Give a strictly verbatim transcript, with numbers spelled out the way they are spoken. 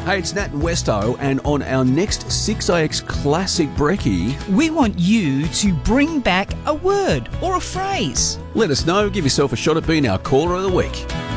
Hey, it's Nat and Westo, and on our next six A X Classic Brekkie, we want you to bring back a word or a phrase. let us know. Give yourself a shot at being our caller of the week.